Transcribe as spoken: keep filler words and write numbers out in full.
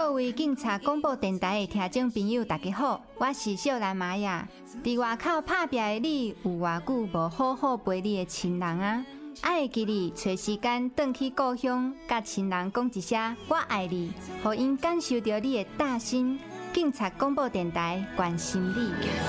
各位警察广播电台的听众朋友，大家好，我是秀兰玛雅。伫外口打拼的你，有偌久无好好陪你的亲人啊？爱会记你找时间返去故乡，甲亲人讲一声“我爱你”，互因感受到你的大心。警察广播电台关心你。